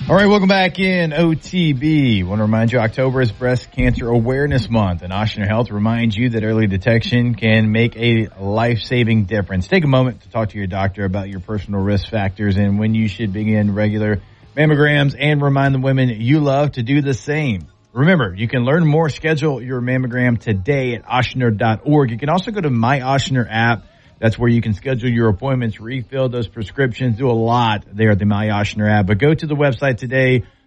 All right, welcome back in OTB. Want to remind you, October is Breast Cancer Awareness Month, and Ochsner Health reminds you that early detection can make a life-saving difference. Take a moment to talk to your doctor about your personal risk factors and when you should begin regular mammograms, and remind the women you love to do the same. Remember, you can learn more, schedule your mammogram today at Ochsner.org. You can also go to My Ochsner app. That's where you can schedule your appointments, refill those prescriptions, do a lot there at the My Ochsner app. But go to the website today,